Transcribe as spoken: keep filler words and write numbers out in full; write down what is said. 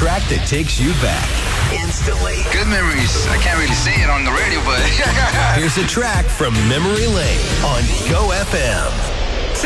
track that takes you back instantly. Good memories. I can't really say it on the radio, but... Here's a track from Memory Lane on Go F M.